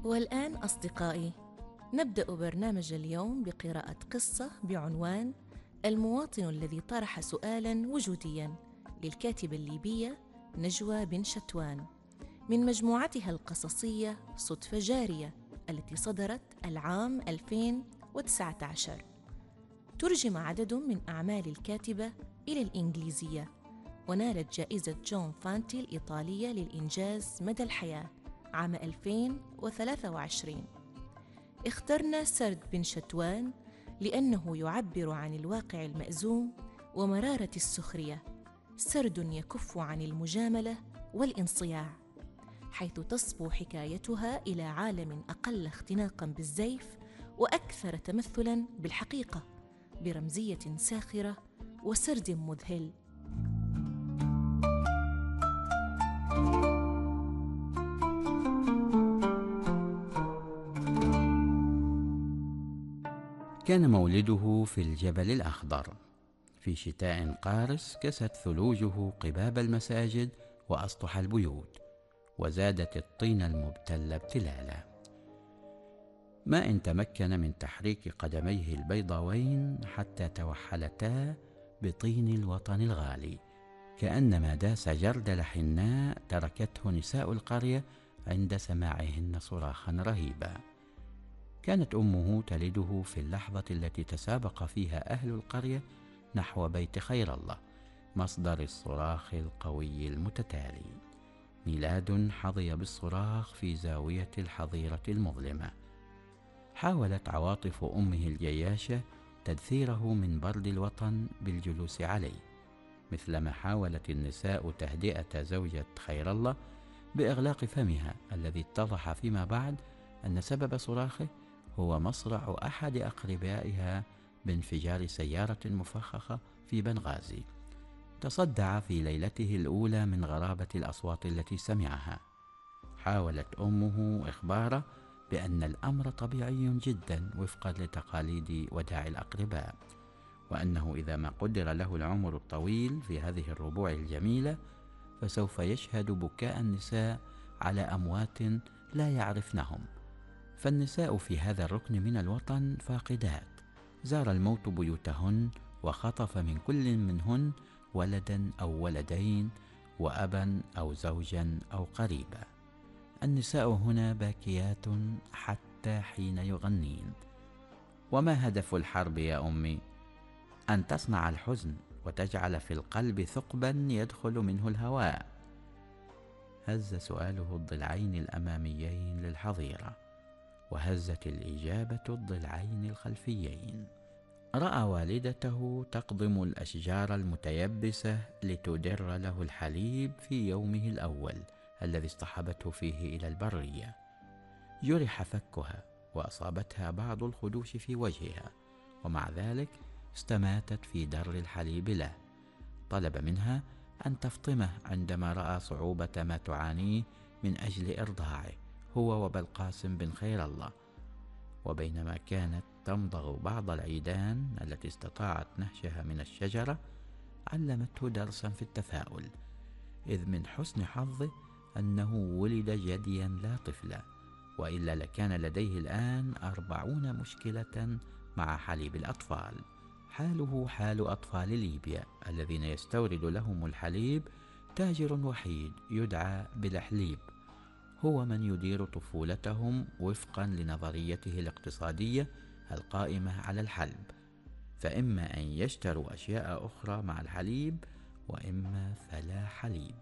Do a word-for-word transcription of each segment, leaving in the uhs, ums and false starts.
والآن أصدقائي، نبدأ برنامج اليوم بقراءة قصة بعنوان المواطن الذي طرح سؤالاً وجودياً للكاتبة الليبية نجوى بن شتوان من مجموعتها القصصية صدفة جارية التي صدرت العام ألفين وتسعة عشر. ترجم عدد من أعمال الكاتبة إلى الإنجليزية، ونالت جائزة جون فانتي الإيطالية للإنجاز مدى الحياة عام ألفين وثلاثة وعشرين. اخترنا سرد بن شتوان لأنه يعبر عن الواقع المأزوم ومرارة السخرية، سرد يكف عن المجاملة والانصياع، حيث تصبو حكايتها إلى عالم أقل اختناقاً بالزيف وأكثر تمثلاً بالحقيقة، برمزية ساخرة وسرد مذهل. كان مولده في الجبل الأخضر في شتاء قارس، كست ثلوجه قباب المساجد وأسطح البيوت، وزادت الطين المبتل ابتلالا. ما إن تمكن من تحريك قدميه البيضاوين حتى توحلتا بطين الوطن الغالي، كأنما داس جردل حناء تركته نساء القرية عند سماعهن صراخا رهيبا. كانت أمه تلده في اللحظة التي تسابق فيها أهل القرية نحو بيت خير الله، مصدر الصراخ القوي المتتالي. ميلاد حظي بالصراخ في زاوية الحظيرة المظلمة. حاولت عواطف أمه الجياشة تدثيره من برد الوطن بالجلوس عليه، مثلما حاولت النساء تهدئة زوجة خير الله بإغلاق فمها الذي اتضح فيما بعد أن سبب صراخه هو مصرع أحد أقربائها بانفجار سيارة مفخخة في بنغازي. تصدع في ليلته الأولى من غرابة الأصوات التي سمعها. حاولت أمه إخباره بأن الأمر طبيعي جدا وفقا لتقاليد وداع الأقرباء، وأنه إذا ما قدر له العمر الطويل في هذه الربوع الجميلة فسوف يشهد بكاء النساء على أموات لا يعرفنهم، فالنساء في هذا الركن من الوطن فاقدات. زار الموت بيوتهن وخطف من كل منهن ولدا أو ولدين، وأبا أو زوجا أو قريبا. النساء هنا باكيات حتى حين يغنين. وما هدف الحرب يا أمي؟ أن تصنع الحزن وتجعل في القلب ثقبا يدخل منه الهواء. هز سؤاله الضلعين الأماميين للحظيرة، وهزت الإجابة الضلعين الخلفيين. رأى والدته تقضم الأشجار المتيبسة لتدر له الحليب في يومه الأول الذي اصطحبته فيه إلى البرية. جرح فكها وأصابتها بعض الخدوش في وجهها، ومع ذلك استماتت في در الحليب له. طلب منها أن تفطمه عندما رأى صعوبة ما تعانيه من أجل إرضاعه هو وبالقاسم بن خير الله. وبينما كانت تمضغ بعض العيدان التي استطاعت نهشها من الشجرة، علمته درسا في التفاؤل، إذ من حسن حظه أنه ولد جديا لا طفلا، وإلا لكان لديه الآن أربعون مشكلة مع حليب الأطفال. حاله حال أطفال ليبيا الذين يستورد لهم الحليب تاجر وحيد يدعى بالحليب، هو من يدير طفولتهم وفقا لنظريته الاقتصادية القائمة على الحلب، فإما أن يشتروا أشياء أخرى مع الحليب، وإما فلا حليب.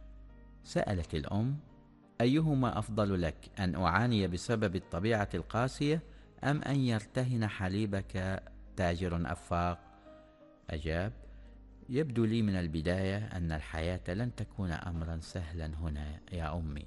سألت الأم: أيهما أفضل لك، أن أعاني بسبب الطبيعة القاسية أم أن يرتهن حليبك تاجر أفاق؟ أجاب: يبدو لي من البداية أن الحياة لن تكون أمرا سهلا هنا يا أمي.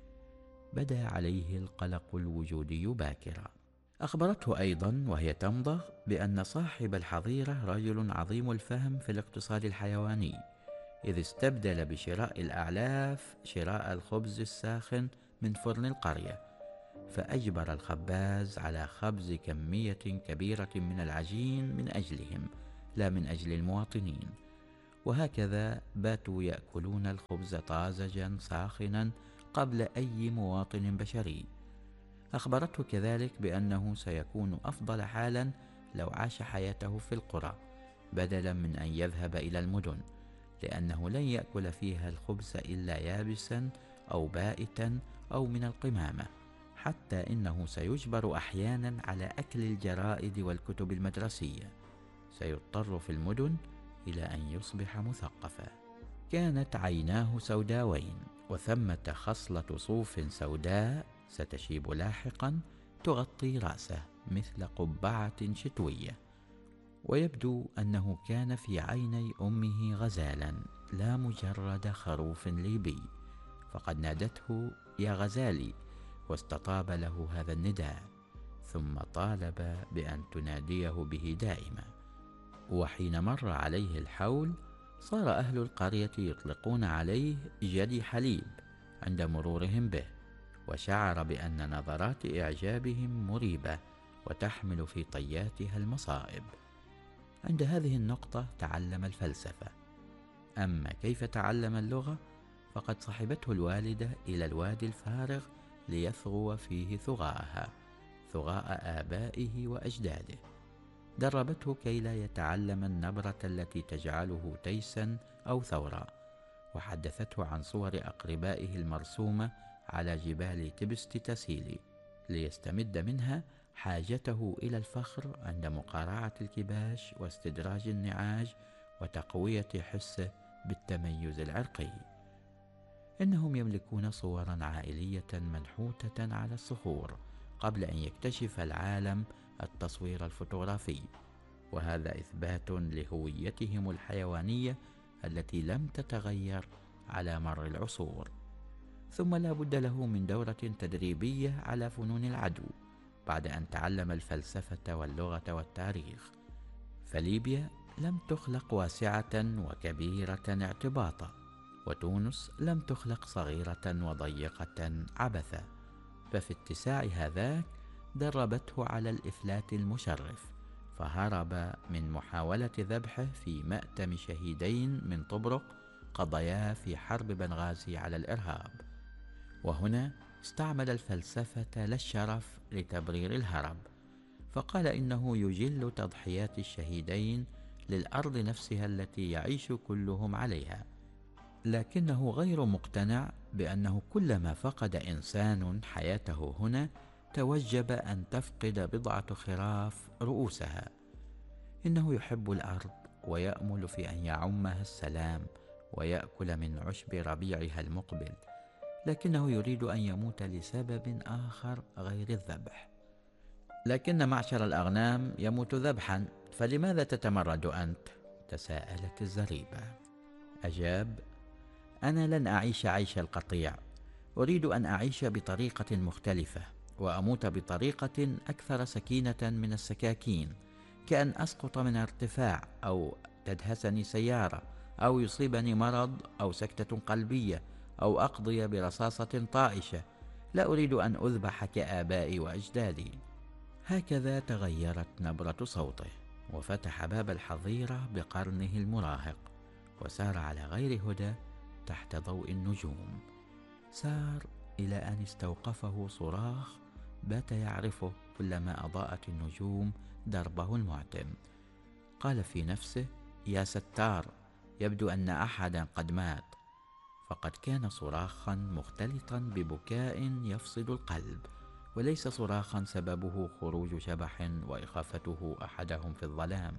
بدا عليه القلق الوجودي باكرا. أخبرته أيضا وهي تمضغ بأن صاحب الحظيرة رجل عظيم الفهم في الاقتصاد الحيواني، إذ استبدل بشراء الأعلاف شراء الخبز الساخن من فرن القرية، فأجبر الخباز على خبز كمية كبيرة من العجين من أجلهم لا من أجل المواطنين. وهكذا باتوا يأكلون الخبز طازجا ساخنا قبل أي مواطن بشري. أخبرته كذلك بأنه سيكون أفضل حالا لو عاش حياته في القرى بدلا من أن يذهب إلى المدن، لأنه لن يأكل فيها الخبز إلا يابسا أو بائتا أو من القمامة، حتى إنه سيجبر أحيانا على أكل الجرائد والكتب المدرسية. سيضطر في المدن إلى أن يصبح مثقفا. كانت عيناه سوداوين، وثمة خصلة صوف سوداء ستشيب لاحقا تغطي رأسه مثل قبعة شتوية. ويبدو أنه كان في عيني أمه غزالا لا مجرد خروف ليبي، فقد نادته يا غزالي، واستطاب له هذا النداء، ثم طالب بأن تناديه به دائما. وحين مر عليه الحول صار أهل القرية يطلقون عليه جدي حليب عند مرورهم به، وشعر بأن نظرات إعجابهم مريبة وتحمل في طياتها المصائب. عند هذه النقطة تعلم الفلسفة. أما كيف تعلم اللغة فقد صحبته الوالدة إلى الوادي الفارغ ليثغو فيه ثغاءها، ثغاء آبائه وأجداده. دربته كي لا يتعلم النبرة التي تجعله تيسا أو ثورا، وحدثته عن صور أقربائه المرسومة على جبال تبست تسيلي ليستمد منها حاجته إلى الفخر عند مقارعة الكباش واستدراج النعاج وتقوية حسه بالتميز العرقي. إنهم يملكون صورا عائلية منحوتة على الصخور قبل أن يكتشف العالم التصوير الفوتوغرافي، وهذا إثبات لهويتهم الحيوانية التي لم تتغير على مر العصور. ثم لا بد له من دورة تدريبية على فنون العدو بعد أن تعلم الفلسفة واللغة والتاريخ، فليبيا لم تخلق واسعة وكبيرة اعتباطا، وتونس لم تخلق صغيرة وضيقة عبثا، ففي اتساع هذاك دربته على الإفلات المشرف، فهرب من محاولة ذبحه في مأتم شهيدين من طبرق قضيا في حرب بنغازي على الإرهاب. وهنا استعمل الفلسفة لا الشرف لتبرير الهرب، فقال إنه يجل تضحيات الشهيدين للأرض نفسها التي يعيش كلهم عليها، لكنه غير مقتنع بأنه كلما فقد إنسان حياته هنا توجب أن تفقد بضعة خراف رؤوسها. إنه يحب الأرض ويأمل في أن يعمها السلام ويأكل من عشب ربيعها المقبل، لكنه يريد أن يموت لسبب آخر غير الذبح. لكن معشر الأغنام يموت ذبحا، فلماذا تتمرد أنت؟ تساءلت الزريبة. أجاب: أنا لن أعيش عيش القطيع، أريد أن أعيش بطريقة مختلفة، وأموت بطريقة أكثر سكينة من السكاكين، كأن أسقط من ارتفاع، أو تدهسني سيارة، أو يصيبني مرض، أو سكتة قلبية، أو أقضي برصاصة طائشة. لا أريد أن أذبح كآبائي وأجدادي. هكذا تغيرت نبرة صوته، وفتح باب الحظيرة بقرنه المراهق، وسار على غير هدى تحت ضوء النجوم. سار إلى أن استوقفه صراخ بات يعرفه كلما أضاءت النجوم دربه المعتم. قال في نفسه: يا ستار، يبدو أن أحدا قد مات. فقد كان صراخا مختلطا ببكاء يفصل القلب، وليس صراخا سببه خروج شبح وإخافته أحدهم في الظلام.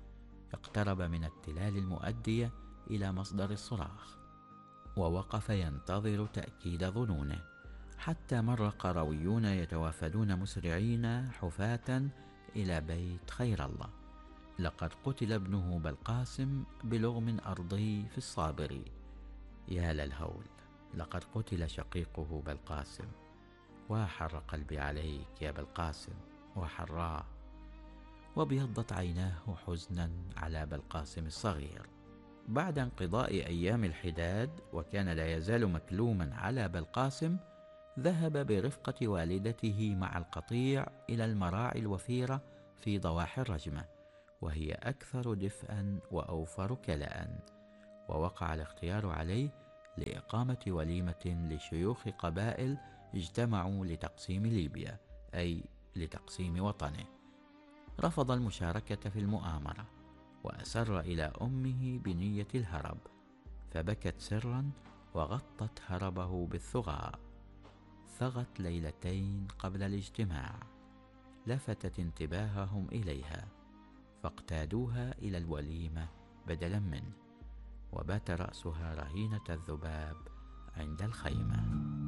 اقترب من التلال المؤدية إلى مصدر الصراخ، ووقف ينتظر تأكيد ظنونه، حتى مر قرويون يتوافدون مسرعين حفاة إلى بيت خير الله. لقد قتل ابنه بالقاسم بلغم أرضي في الصابري. يا للهول، لقد قتل شقيقه بالقاسم. وحر قلبي عليك يا بالقاسم، وحراه. وابيضت عيناه حزنا على بالقاسم الصغير. بعد انقضاء أيام الحداد، وكان لا يزال مكلوما على بالقاسم، ذهب برفقة والدته مع القطيع إلى المراعي الوفيرة في ضواحي الرجمة، وهي أكثر دفئا وأوفر كلاء. ووقع الاختيار عليه لإقامة وليمة لشيوخ قبائل اجتمعوا لتقسيم ليبيا، أي لتقسيم وطنه. رفض المشاركة في المؤامرة، وأسر إلى أمه بنية الهرب، فبكت سرا وغطت هربه بالثغاء. ثغت ليلتين قبل الاجتماع، لفتت انتباههم إليها، فاقتادوها إلى الوليمة بدلا منه، وبات رأسها رهينة الذباب عند الخيمة.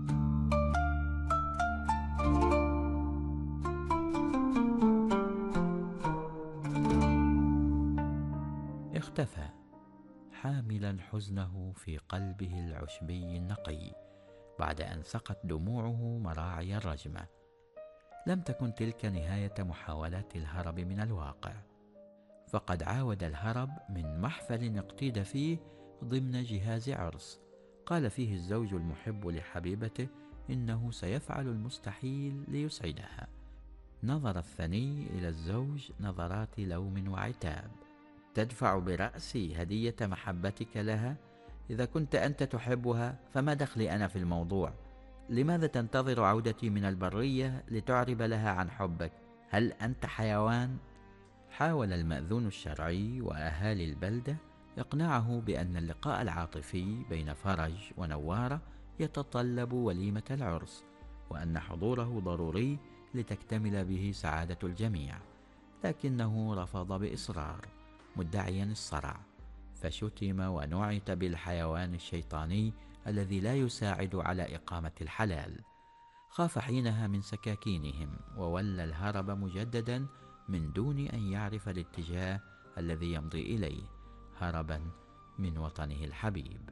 اختفى حاملا حزنه في قلبه العشبي النقي بعد أن سقت دموعه مراعي الرجمة. لم تكن تلك نهاية محاولات الهرب من الواقع، فقد عاود الهرب من محفل اقتيد فيه ضمن جهاز عرس قال فيه الزوج المحب لحبيبته إنه سيفعل المستحيل ليسعدها. نظر الثني إلى الزوج نظرات لوم وعتاب. تدفع برأسي هدية محبتك لها؟ إذا كنت أنت تحبها فما دخلي أنا في الموضوع؟ لماذا تنتظر عودتي من البرية لتعرب لها عن حبك؟ هل أنت حيوان؟ حاول المأذون الشرعي وأهالي البلدة إقناعه بأن اللقاء العاطفي بين فرج ونوارة يتطلب وليمة العرس، وأن حضوره ضروري لتكتمل به سعادة الجميع، لكنه رفض بإصرار مدعيا الصرع، فشتم ونعت بالحيوان الشيطاني الذي لا يساعد على إقامة الحلال. خاف حينها من سكاكينهم، وولى الهرب مجددا من دون أن يعرف الاتجاه الذي يمضي إليه، هربا من وطنه الحبيب.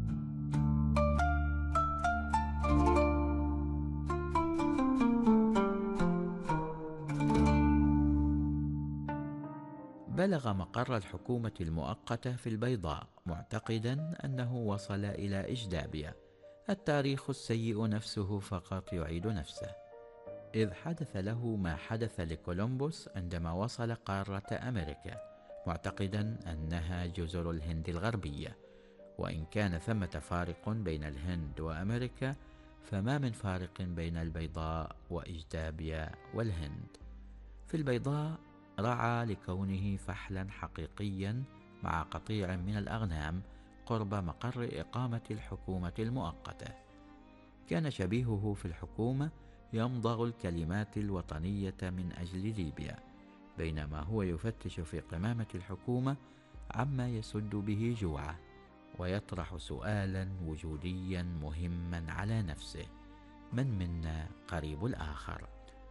بلغ مقر الحكومة المؤقتة في البيضاء معتقدا أنه وصل إلى إجدابيا. التاريخ السيء نفسه فقط يعيد نفسه، إذ حدث له ما حدث لكولومبوس عندما وصل قارة أمريكا معتقدا أنها جزر الهند الغربية. وإن كان ثمة فارق بين الهند وأمريكا، فما من فارق بين البيضاء وإجدابيا والهند. في البيضاء رعى لكونه فحلا حقيقيا مع قطيع من الأغنام قرب مقر إقامة الحكومة المؤقتة. كان شبيهه في الحكومة يمضغ الكلمات الوطنية من أجل ليبيا، بينما هو يفتش في قمامة الحكومة عما يسد به جوعه، ويطرح سؤالا وجوديا مهما على نفسه: من منا قريب الآخر؟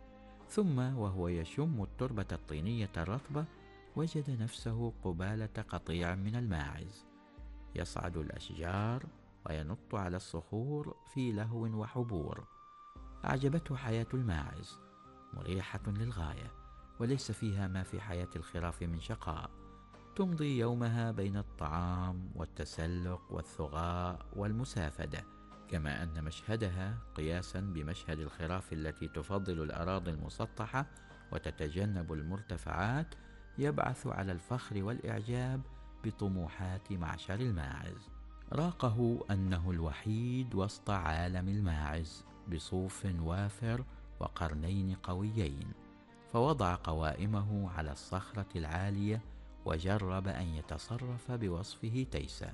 ثم وهو يشم التربة الطينية الرطبة وجد نفسه قبالة قطيع من الماعز يصعد الأشجار وينط على الصخور في لهو وحبور. أعجبته حياة الماعز، مريحة للغاية، وليس فيها ما في حياة الخراف من شقاء. تمضي يومها بين الطعام والتسلق والثغاء والمسافدة، كما أن مشهدها قياسا بمشهد الخراف التي تفضل الأراضي المسطحة وتتجنب المرتفعات يبعث على الفخر والإعجاب بطموحات معشر الماعز. راقه أنه الوحيد وسط عالم الماعز بصوف وافر وقرنين قويين، فوضع قوائمه على الصخرة العالية وجرب أن يتصرف بوصفه تيسا.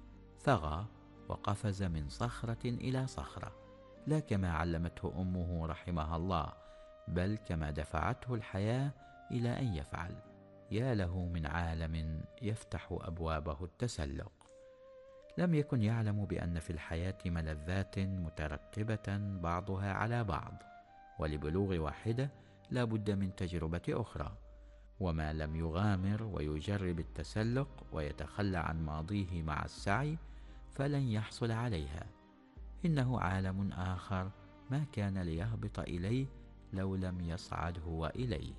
ثغى وقفز من صخرة إلى صخرة، لا كما علمته أمه رحمها الله، بل كما دفعته الحياة إلى أن يفعل. يا له من عالم يفتح أبوابه التسلق. لم يكن يعلم بأن في الحياة ملذات مترتبة بعضها على بعض، ولبلوغ واحدة لا بد من تجربة أخرى، وما لم يغامر ويجرب التسلق ويتخلى عن ماضيه مع السعي فلن يحصل عليها. إنه عالم آخر ما كان ليهبط إليه لو لم يصعد هو إليه.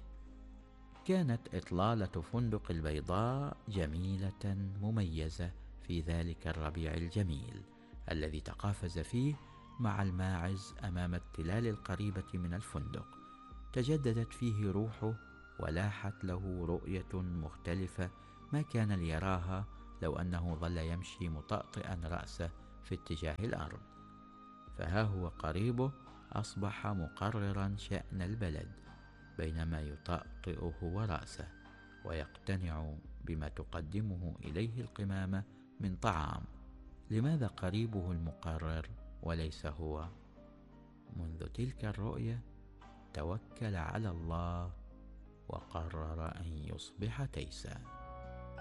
كانت إطلالة فندق البيضاء جميلة مميزة في ذلك الربيع الجميل الذي تقافز فيه مع الماعز أمام التلال القريبة من الفندق. تجددت فيه روحه ولاحت له رؤية مختلفة ما كان ليراها لو أنه ظل يمشي مطأطئا رأسه في اتجاه الأرض. فها هو قريبه أصبح مقررا شأن البلد، بينما يطأطئ هو رأسه ويقتنع بما تقدمه إليه القمامة من طعام. لماذا قريبه المقرر وليس هو؟ منذ تلك الرؤية توكل على الله وقرر أن يصبح تيسا.